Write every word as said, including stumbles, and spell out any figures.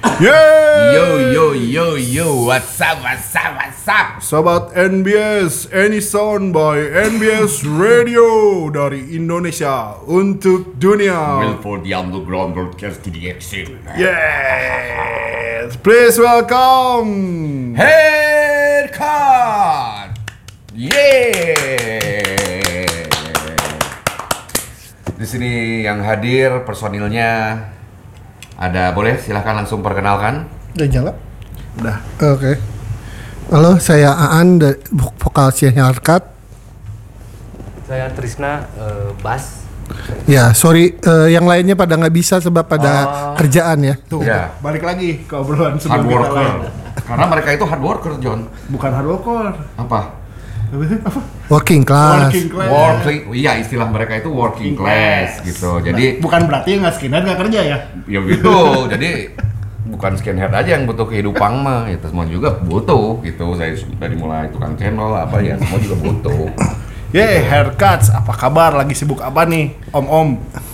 Yeay! Yo yo yo yo, what's up, what's up, what's up? Sobat N B S, Any Sound by N B S Radio dari Indonesia untuk dunia. Well, for the underground broadcast to the exit. Yes, please welcome Haircut! Yeah! Di sini yang hadir personilnya ada, boleh silahkan langsung perkenalkan. Udah nyala? Udah. Oke. Halo, saya Aan dari vokal Haircut. Saya Trisna, uh, bass. Ya, sorry, eh, yang lainnya pada nggak bisa sebab pada Oh. kerjaan ya. Tuh, Ya. balik lagi ke obrolan Hard sebelum kita worker. lain. Karena mereka itu hard worker, John. Bukan hard worker. Apa? Working class. Working class. Working, iya istilah mereka itu working class gitu. Jadi Bukan berarti nggak skinhead nggak kerja ya? ya gitu. Jadi bukan skinhead aja yang butuh kehidupan mah, itu semua juga butuh gitu. Saya dari mulai tukang channel apa ya, semua juga butuh. Yeay, Haircuts, apa kabar? Lagi sibuk apa nih, Om-om?